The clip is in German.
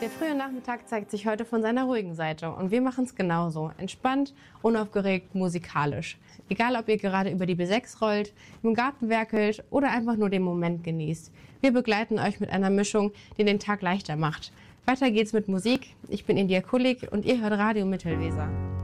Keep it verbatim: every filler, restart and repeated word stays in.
Der frühe Nachmittag zeigt sich heute von seiner ruhigen Seite und wir machen es genauso. Entspannt, unaufgeregt, musikalisch. Egal, ob ihr gerade über die B sechs rollt, im Garten werkelt oder einfach nur den Moment genießt. Wir begleiten euch mit einer Mischung, die den Tag leichter macht. Weiter geht's mit Musik. Ich bin India Kulik und ihr hört Radio Mittelweser.